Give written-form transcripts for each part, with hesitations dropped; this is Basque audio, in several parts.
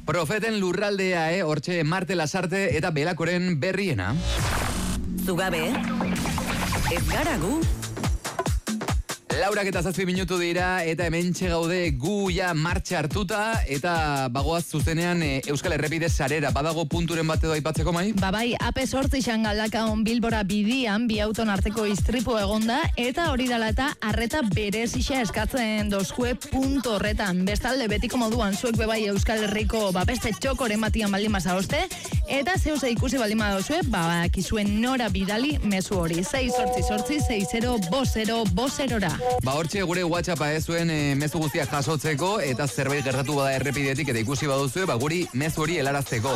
Profeten lurraldea, hortxe Marte Lasarte eta Belakoren berriena. Zugabe, ez gara gu. Laurak eta 7 minutu dira eta hementxe gaude gu ja martxa hartuta eta bagoaz zuzenean Euskal Errepide sarera. Badago punturen bat edo aipatzeko, Mai? Bai, AP8 Xangaldakaon Bilbora bidian bi auton arteko istripu egonda eta hori dela eta arreta berezia eskatzen dozkue puntu horretan. Bestalde betiko moduan zuek bebai Euskal Herriko beste txokoren batian baldin bazaoste eta zeuze ikusi baldin badozue, bakizuen nora bidali mezu hori. 688-60-50-50-ra. Hortxe gure WhatsAppa zuen mezu guztiak jasotzeko eta zerbait gertatu bada errepidetik eta ikusi baduzue, guri mezu hori helarazteko.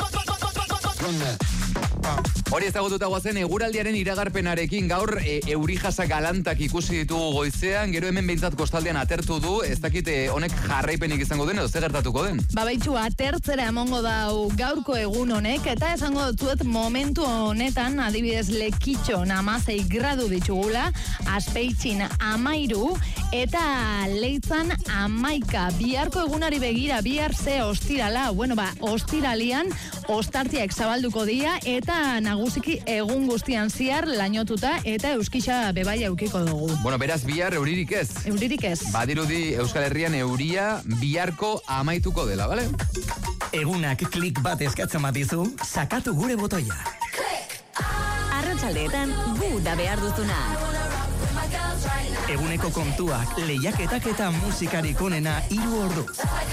Hori ezagututa guazen eguraldiaren iragarpenarekin gaur eurijasa galantak ikusi ditugu goizean, gero hemen behintzat kostaldean atertu du, ez dakit honek jarraipenik izango den edo ze gertatuko den? Baitxu, atertzera emongo dau gaurko egun honek, eta esango dutzuet momentu honetan, adibidez Lekitxo 16 gradu ditugula, Azpeitxin 13, eta Leitzan 11. Biharko egunari begira, bihar ze ostirala, ostiralian ostartiak zabalduko dira, eta nagusiki egun guztian ziar lainotuta eta euskisa bebai aukiko dugu. Beraz bihar euririk ez? Euririk ez. Badirudi Euskal Herrian euria biharko amaituko dela, bale? Egunak klik bat eskatzen batizu, sakatu gure botoia. Arratsaldeetan gu da behar duzuna. Eguneko kontuak, lehiaketak eta musikarik onena 3 orduz.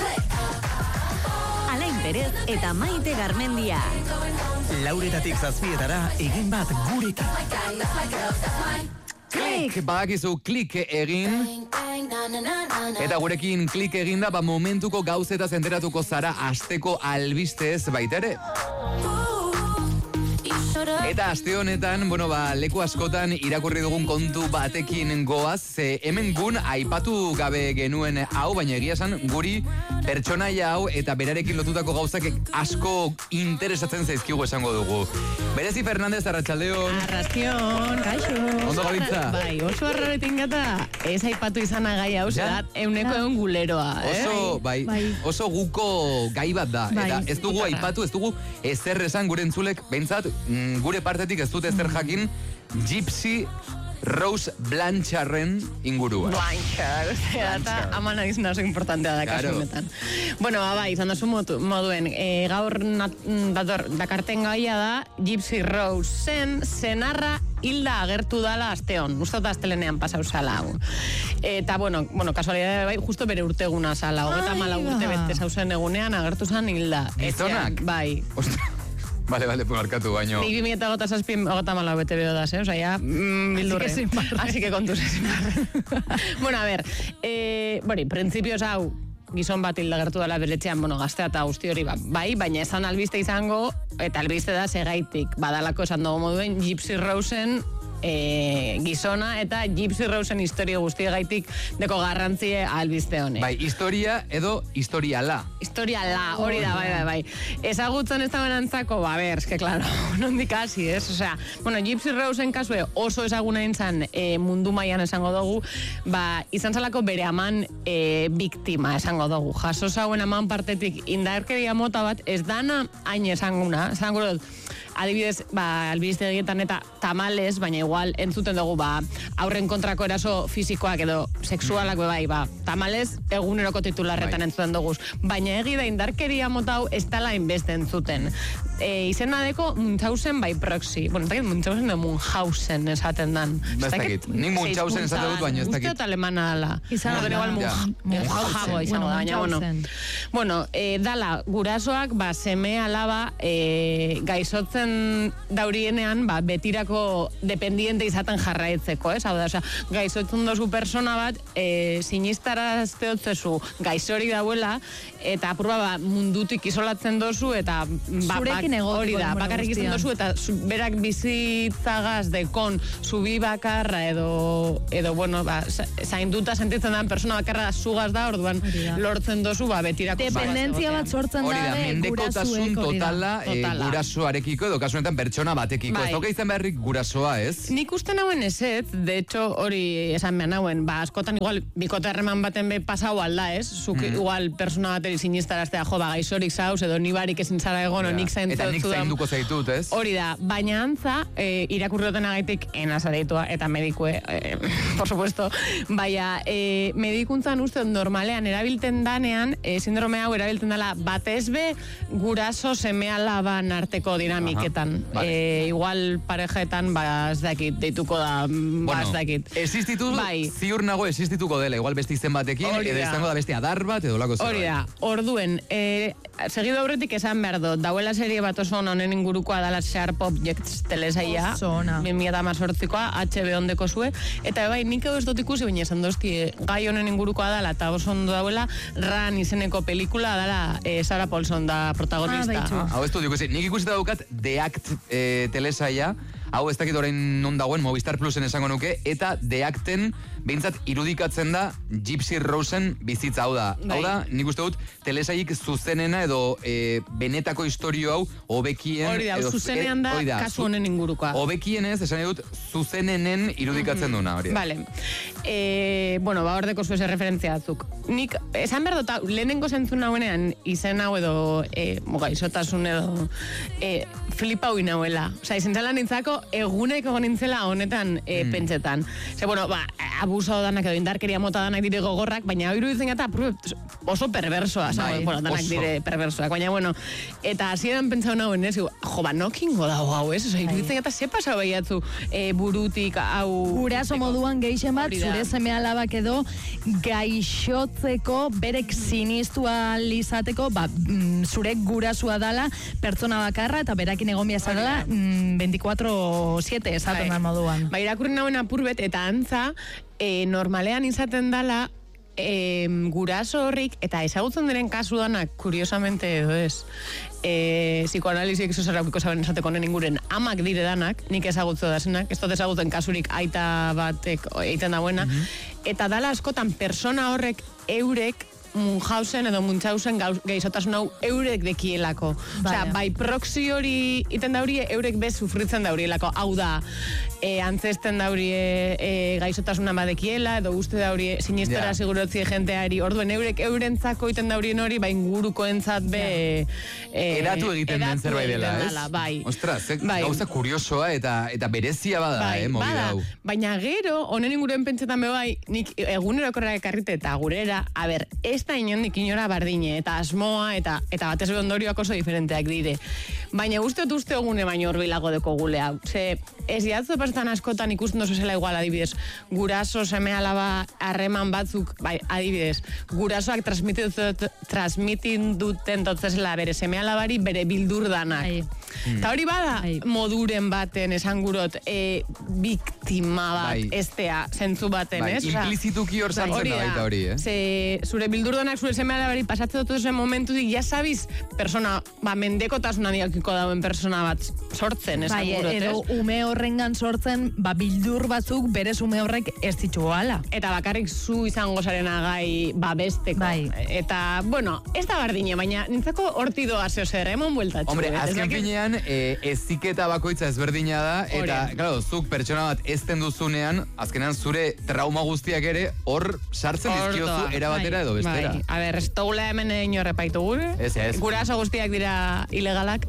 Alain Perez eta Maite Garmendia. Lauretatik 7etara egin bat gurekin. Klik! Badakizu klik egin. Eta gurekin klik egin da, momentuko gauzetaz enteratuko zara asteko albistez baitere. Eta aste honetan, leku askotan irakurri dugun kontu batekin goaz, hemen gun aipatu gabe genuen hau, baina egia esan guri pertsonaia hau eta berarekin lotutako gauzak asko interesatzen zaizkigu esango dugu. Berezi Fernandez, arratsaldeon. Arrastion, kaixo. Ondo gabiltza? Bai, oso arraretin gata, ez aipatu izana gai hau, zerat, euneko egun guleroa. Oso guko gai bat da. Eta ez dugu aipatu, ez dugu ezer esan gure entzulek, behintzat, gure partetik ez dute ezer jakin, Gypsy Rose Blanchardren ingurua. Blanchard, eta ama nahiz naso importantea da kasunetan. Izan dazu moduen, gaur dakarten gaia da, Gypsy Rose senarra hilda agertu dala asteon. Uztota astelenean pasau zala hau. Eta, kasualidade justo bere urteguna zala. 34 urte bete zauzen egunean agertu zan hilda. Gizonak? Bai. Vale, markatu baino. 2007 34 bete bedo da, ya bildurre. Así que kontuz ezin barre. Printzipioz hau, gizon bat hilda gertu dela beretxean, gaztea eta guzti hori bai, baina esan albiste izango, eta albiste da segaitik, badalako esan dugu moduen, Gypsy Rosen gizona eta Gypsy Rosen historia guztiegaitik deko garrantzie albiste honek. Bai, historia edo historiala. Historiala, hori da, bai. Ezagutzen ez da benantzako, eske, klaro, nondik hasi, ez? Gypsy Rosen kasue oso ezaguna intzan mundu mailan esango dugu, izan zalako bere aman biktima esango dugu. Jaso zauen aman partetik indarkeria mota bat, ez dana hain esanguna, esango dut, adibidez, albiste egietan eta tamales, baina igual entzuten dugu, aurren kontrako eraso fisikoak edo sexualak tamales eguneroko titularretan entzuten dugu. Baina egi da indarkeria mota hau ez tala inbeste entzuten. Izena deko Munchausen proxy. Munchausen edo Munchausen esaten dan. Ez dakit. Nik Munchausen esaten dut, baina ez dakit. Uste dut alemana dala. Munchausen izango da, baina dala, gurasoak, seme alaba gaizotzen daurienean, betirako dependiente izaten jarraitzeko, ez? Hau da, gaizotzen dozu persona bat, sinistarazte dutzezu gaizori dauela, eta apurba mundutik isolatzen dozu, eta hori da, bakarrik izan dozu, eta berak bizitzagaz dekon zubi bakarra, edo zainduta sentitzen den persona bakarra zugaz da, orduan lortzen dozu, betirako dependentzia bat sortzen da, mendekotasun totala gurasoarekiko edo kasu honetan pertsona batekiko. Ez dauka izan beharrik gurasoa, ez? Nik uste nauen eset, de hecho, hori esan behar nauen, askotan igual bikote harreman baten be pasau alda, ez? Zuk igual persona bateri sinistaraztea, gaixorik zauz, edo ni barik ezin zara egon, nik zaintzen eta nik zainduko zaitut, ez? Hori da, baina antza, irakurroten agaitik enazadeitua, eta medikue, por supuesto, baina medikuntzan uste normalean erabilten danean, sindrome hau erabilten dela batezbe guraso seme-alaban arteko dinamiketan. Igual parejetan, ez dakit, deituko da, ez dakit. Existitu, ziur nago existituko dela, igual beste izen batekin, edo izango da beste adar bat, edo lako zerbait. Hori da, orduen, segido aurretik esan behar dut, dauela serie bat oso honen ingurukoa dala Sharp Objects telesaia, 2018koa, HBO ondeko zue, eta bai, nik edo ez dut ikusi, baina esan dozti, gai honen ingurukoa dala, eta oso ondo dauela, Ran izeneko pelikula dala, Sarah Paulson da protagonista. Hau ez dut ikusi, nik ikusita daukat The Act telesaia, hau ez dakit orain non dagoen Movistar Plusen esango nuke, eta The Acten behintzat irudikatzen da Gypsy Rosen bizitza, hau da. Hau da, nik uste dut, telesaik zuzenena edo benetako historio hau hobekien... Hori da, zuzenean da kasu honen ingurukoa. Hobekien ez, esan dut, zuzenenen irudikatzen duna, hori da. Vale. Bueno, ordeko zuez referentzia batzuk. Nik, esan behar dut, lehenengo zentzun nauenean, izen hau edo, gaizotasun edo, flipau inauela. Osa, izen zela nintzako, eguneko nintzela honetan pentsetan. Ze, bueno, abuso danak edo indarkeria mota danak dire gogorrak, baina hori iruditzen eta oso perversoa, bueno, danak dire perversoak, baina, bueno, eta hasieran pentsau nauen, ez, nokingo dago hau, ez, iruditzen eta ze pasau behiatzu burutik, hau... Guraso moduan geixen bat, zure seme-alabak edo gaixotzeko, berek sinistua izateko, zure gurasua dala, pertsona bakarra, eta berakin egon biazarela, 24/7 esaten da moduan. Irakurri nauen apurbet, eta antza, normalean izaten dala, guraso horrik, eta ezagutzen diren kasu danak, kuriosamente edo ez, psikoanalizik zuzaraukiko zaben esateko honen inguren amak dire danak, nik ezagutzu da zenak, ez dut ezagutzen kasurik aita batek egiten dauena, eta dala askotan persona horrek eurek Munchausen edo Munchausen gaizotasun hau eurek dekielako. Osea, bai proxy hori iten daurie, eurek bez sufritzen daurielako. Hau da, antzesten daurie gaizotasuna badekiela, edo uste daurie sinistora sigurotzi jenteari. Orduen, eurentzako iten daurien hori, bai inguruko entzat be... Eratu egiten den zerbait dela, ez? Bai. Ostras, gauza kuriosoa eta berezia bada, movida hau. Baina gero, honen inguruen pentsetan be bai, nik egunero korra ekarrite eta gurera, a ber, ez da inondik inora bardine, eta asmoa, eta batez ondorioak oso diferenteak dire. Baina uste egune baino horbilago deko gule hau. Ze, ez jatzu pasetan askotan ikusten dozu zela igual, adibidez, guraso seme-alaba harreman batzuk, bai, adibidez, gurasoak transmitin duten totzesela bere seme-alabari bere bildur danak. Eta hori bada, moduren baten, esan gurot, biktima bat, estea, zentzu baten, ez? Implizituki hor sartzen da baita hori, eh? Zure bildurdanak, zure seme-alabari pasatzen dut zen momentutik, ja sabiz, persona, mendekotasuna diakiko dauen persona bat sortzen, esan gurot, ez? Edo ume horrengan sortzen, bildur batzuk berez ume horrek ez ditu ala. Eta bakarrik zu izango zaren agai babesteko. Eta, bueno, ez da bardine, baina nintzako horti doa zer, emon bueltatxu. Hombre, azken finean, eziketa bakoitza ezberdina da, eta, claro, zuk pertsona bat ezten duzunean, azkenean zure trauma guztiak ere, hor sartzen dizkiozu erabatera edo bestera. A ber, ez togula hemen inorrepaitu gure. Guraso guztiak dira ilegalak.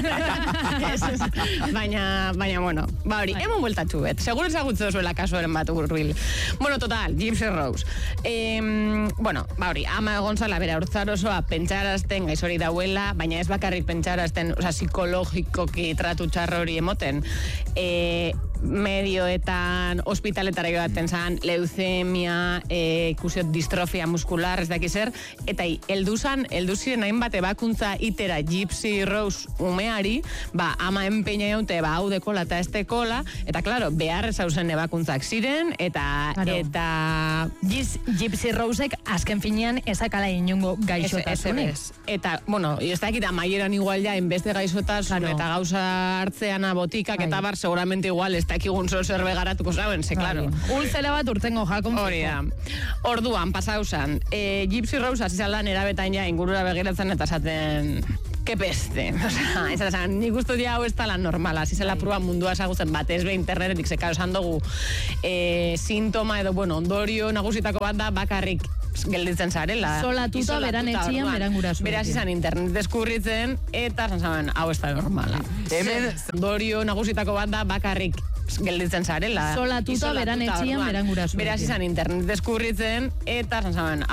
Baina, bueno, hori, emon bueltatxu bet. Segur ezagutze duzuela kasuaren bat urbil. Bueno, total, Gypsy Rose. Bueno, hori, ama egonzala bera urtzarosoa pentsarazten gaizori dauela, baina ez bakarrik pentsarazten, oza, psikologikoki tratu txarro hori emoten. Medioetan, hospitaletara joaten zan, leucemia, ikusiot distrofia muskular, ez dakiz zer, eta elduziren hainbat ebakuntza itera Gypsy Rose umeari, ama enpeina jaute, hau dekola eta ez dekola, eta klaro, behar zauzen ebakuntzak ziren, eta Gypsy Rosek azken finean ezakala inungo gaixotasunik. Eta, bueno, ez dakit amaieran igual ja, enbeste gaixotasun, eta gauza hartzean botikak, eta bar, seguramente igual, ez dakigun zer begaratuko zauen, ze, klaro. Ultzera bat urtengo jakon. Hori da. Orduan, pasausan, Gypsy Rose azizaldan erabetain ja ingurura begiratzen eta esaten que peste. Osea, esan, nik uste hau ez dela normala, zizela prueba mundua esagutzen bat, ez be internetetik, zeka esan dugu, sintoma edo, ondorio nagusitako bat da bakarrik gelditzen zarela. Solatuta, beran etxian, beran gurasu. Beraz izan internet deskurritzen, eta esan hau ez da normala. Hemen... Ondorio nagusitako bat da bakarrik gelditzen zarela. Solatuta, beran etxian, beran gurasu. Beraz izan internet deskurritzen, eta esan